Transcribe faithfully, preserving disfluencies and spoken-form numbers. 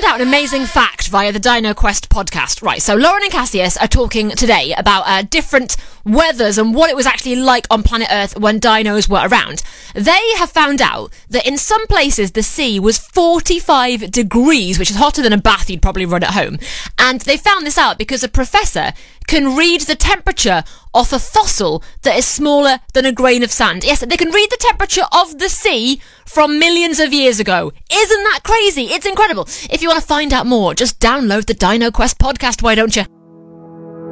found out an amazing fact via the Dino Quest podcast. Right, so Lauren and Cassius are talking today about uh, different weathers and what it was actually like on planet Earth when dinos were around. They have found out that in some places the sea was forty-five degrees, which is hotter than a bath you'd probably run at home. And they found this out because a professor can read the temperature off a fossil that is smaller than a grain of sand. Yes, they can read the temperature of the sea from millions of years ago. Isn't that crazy? It's incredible. If you want to find out more, just download the Dino Quest podcast, why don't you?